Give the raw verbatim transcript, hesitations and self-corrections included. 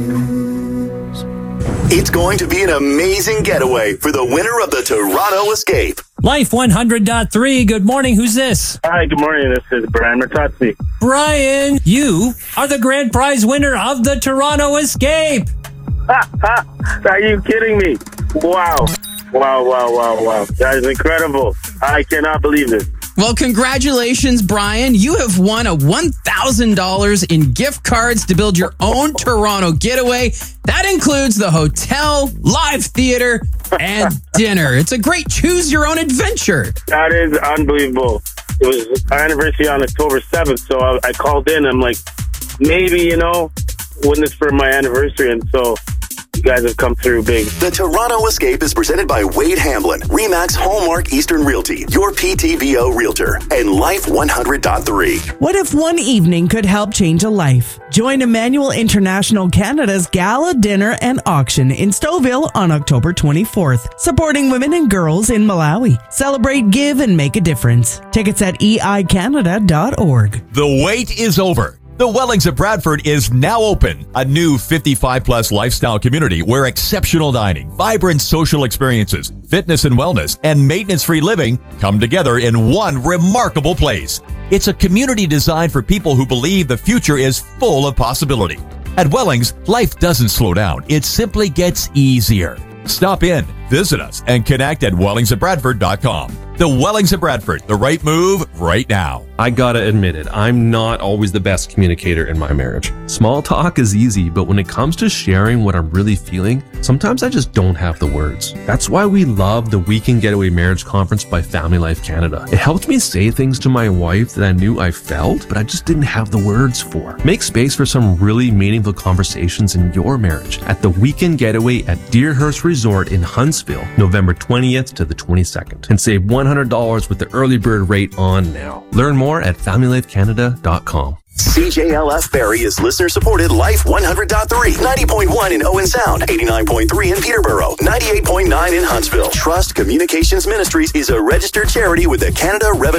It's going to be an amazing getaway for the winner of the Toronto Escape. Life one hundred point three. Good morning. Who's this? Hi, good morning. This is Brian Mertazzi. Brian, you are the grand prize winner of the Toronto Escape. Are you kidding me? Wow. Wow, wow, wow, wow. That is incredible. I cannot believe this. Well, congratulations, Brian. You have won a one thousand dollars in gift cards to build your own Toronto getaway. That includes the hotel, live theater, and dinner. It's a great choose-your-own adventure. That is unbelievable. It was our anniversary on October seventh, so I, I called in. I'm like, maybe, you know, win this for my anniversary, and so you guys have come through big. The Toronto Escape is presented by Wade Hamblin, Remax Hallmark Eastern Realty, your P T V O Realtor, and Life one hundred point three. What if one evening could help change a life? Join Emmanuel International Canada's Gala Dinner and Auction in Stouffville on October twenty-fourth, supporting women and girls in Malawi. Celebrate, give, and make a difference. Tickets at e i canada dot org. The wait is over. The Wellings of Bradford is now open, a new fifty-five plus lifestyle community where exceptional dining, vibrant social experiences, fitness and wellness, and maintenance-free living come together in one remarkable place. It's a community designed for people who believe the future is full of possibility. At Wellings, life doesn't slow down. It simply gets easier. Stop in, visit us, and connect at wellings of bradford dot com. The Wellings of Bradford, the right move right now. I gotta admit it, I'm not always the best communicator in my marriage. Small talk is easy, but when it comes to sharing what I'm really feeling, sometimes I just don't have the words. That's why we love the Weekend Getaway Marriage Conference by Family Life Canada. It helped me say things to my wife that I knew I felt, but I just didn't have the words for. Make space for some really meaningful conversations in your marriage at the Weekend Getaway at Deerhurst Resort in Huntsville, November twentieth to the twenty-second, and save one hundred dollars with the early bird rate on now. Learn more at family life canada dot com. C J L F Barrie is listener-supported Life one hundred point three, ninety point one in Owen Sound, eighty-nine point three in Peterborough, ninety-eight point nine in Huntsville. Trust Communications Ministries is a registered charity with the Canada Revenue